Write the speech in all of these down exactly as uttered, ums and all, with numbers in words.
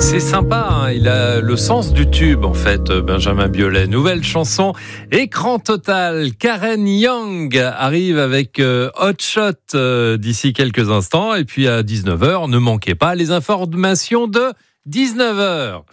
C'est sympa, hein, il a le sens du tube en fait, Benjamin Biolay. Nouvelle chanson, écran total. Karen Young arrive avec euh, Hot Shot euh, d'ici quelques instants. Et puis à dix-neuf heures, ne manquez pas les informations de dix-neuf heures.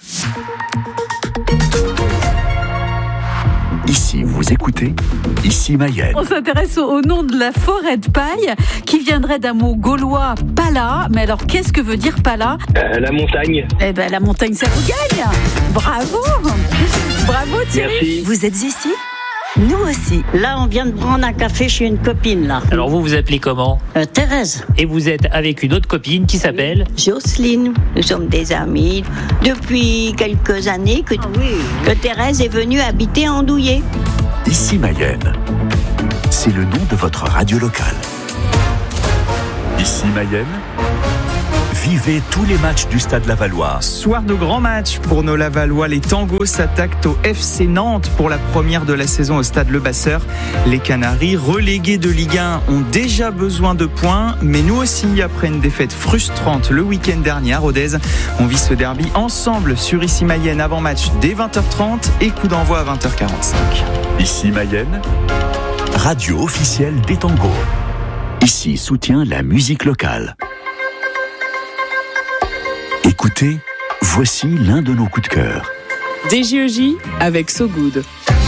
Ici, vous écoutez, ici Mayenne. On s'intéresse au, au nom de la forêt de paille, qui viendrait d'un mot gaulois, pala. Mais alors, qu'est-ce que veut dire pala ? Euh, la montagne. Eh ben, la montagne, ça vous gagne. Bravo. Bravo, Thierry. Merci. Vous êtes ici ? Nous aussi. Là, on vient de prendre un café chez une copine, là. Alors vous vous appelez comment ? Euh, Thérèse. Et vous êtes avec une autre copine qui s'appelle ? Jocelyne. Nous sommes des amis depuis quelques années que, Ah oui. que Thérèse est venue habiter à Andouillé. Ici Mayenne. C'est le nom de votre radio locale. Ici Mayenne. Vivez tous les matchs du Stade Lavallois. Soir de grand match pour nos Lavallois. Les Tangos s'attaquent au F C Nantes pour la première de la saison au Stade Le Basseur. Les Canaries, relégués de Ligue un, ont déjà besoin de points. Mais nous aussi, après une défaite frustrante le week-end dernier à Rodez, on vit ce derby ensemble sur Ici Mayenne avant match dès vingt heures trente et coup d'envoi à vingt heures quarante-cinq. Ici Mayenne, radio officielle des Tangos. Ici soutient la musique locale. Écoutez, voici l'un de nos coups de cœur. D J E J avec So Good.